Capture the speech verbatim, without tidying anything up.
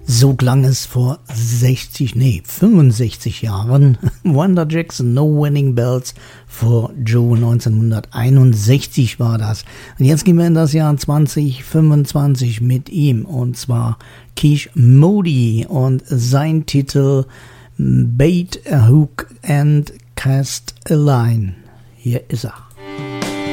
So klang es vor sechzig, nee, fünfundsechzig Jahren. Wanda Jackson, No Wedding Bells for Joe, neunzehnhunderteinundsechzig war das. Und jetzt gehen wir in das Jahr zwanzig fünfundzwanzig mit ihm, und zwar Keith Moody und sein Titel Bait a Hook and Cast a Line. Hier ist er.